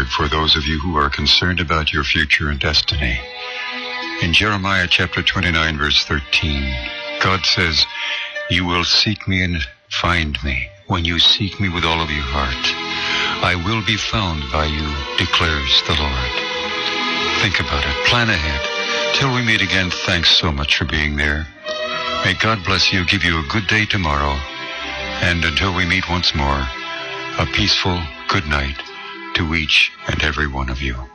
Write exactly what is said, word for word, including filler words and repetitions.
word for those of you who are concerned about your future and destiny. In Jeremiah chapter twenty-nine, verse thirteen, God says, "You will seek me and find me when you seek me with all of your heart. I will be found by you, declares the Lord." Think about it. Plan ahead. Till we meet again, thanks so much for being there. May God bless you, give you a good day tomorrow. And until we meet once more, a peaceful good night to each and every one of you.